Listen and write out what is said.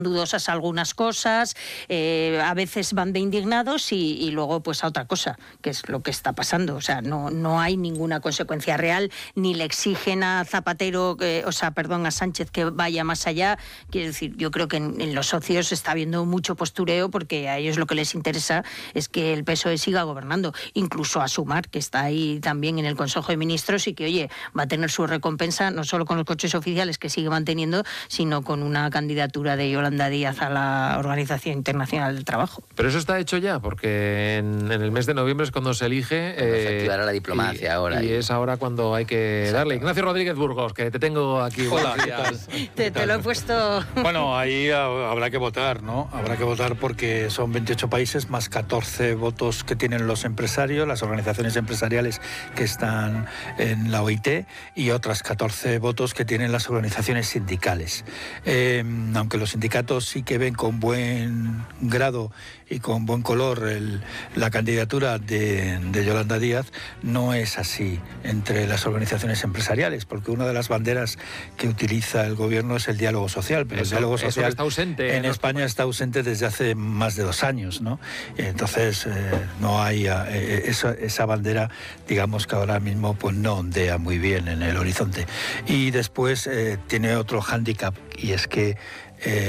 dudosas algunas cosas, a veces van de indignados y luego pues a otra cosa, que es lo que está pasando. O sea, no hay ninguna consecuencia real, ni le exigen a Zapatero, a Sánchez que vaya más allá. Quiero decir, yo creo que en los socios está habiendo mucho postureo porque a ellos lo que les interesa es que el PSOE siga gobernando, incluso a Sumar, que está ahí también en el Consejo de Ministros y que, oye, va a tener su recompensa no solo con los coches oficiales que sigue manteniendo, sino con una candidatura de Yolanda Díaz a la Organización Internacional del Trabajo. Pero eso está hecho ya, porque en el mes de noviembre es cuando se elige. Se activará la diplomacia ahora. Y es ahora cuando hay que darle. Ignacio Rodríguez Burgos, que te tengo aquí. Hola, ¿qué tal? Te lo he puesto. Bueno, ahí habrá que votar, ¿no? Habrá que votar porque son 28 países más 14 votos que tienen los empresarios, las organizaciones empresariales que están en la OIT y otras 14 votos que tienen las organizaciones sindicales. Aunque los sindicatos sí que ven con buen grado y con buen color la candidatura de Yolanda Díaz, no es así entre las organizaciones empresariales, porque una de las banderas que utiliza el gobierno es el diálogo social, pero el diálogo social está ausente en España está ausente desde hace más de 2 años, ¿no? Entonces no hay esa bandera, digamos que ahora mismo pues no ondea muy bien en el horizonte. Y después tiene otro hándicap, y es que